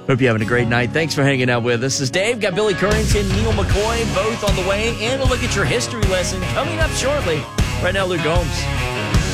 Hope you're having a great night. Thanks for hanging out with us. This is Dave. Got Billy Currington, Neil McCoy, both on the way, and a look at your history lesson coming up shortly. Right now, Luke Gomes.